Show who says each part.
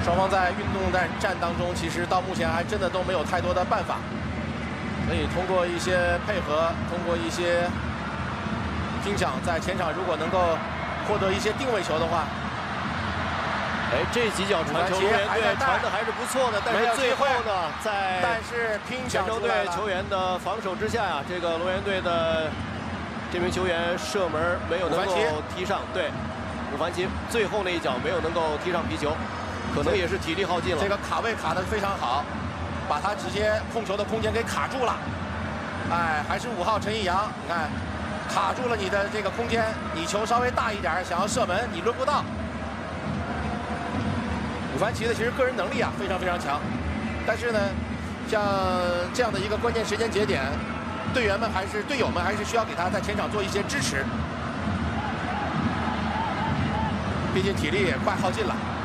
Speaker 1: 双方在运动战当中，其实到目前还真的都没有太多的办法。所以通过一些配合，通过一些拼抢，在前场如果能够获得一些定位球的话，
Speaker 2: 哎，这几脚传球，龙岩队传的还是不错的，但是最后呢，在
Speaker 1: 拼抢
Speaker 2: 前程队球员的防守之下呀，这个龙岩队的这名球员射门没有能够踢上，对，武凡奇最后那一脚没有能够踢上皮球，可能也是体力耗尽了。
Speaker 1: 这个卡位卡得非常好，把他直接控球的空间给卡住了。哎，还是5号陈义阳，你看卡住了你的这个空间，你球稍微大一点，想要射门你轮不到。武凡奇的其实个人能力啊非常非常强，但是呢，像这样的一个关键时间节点，队友们还是需要给他在前场做一些支持，毕竟体力也快耗尽了。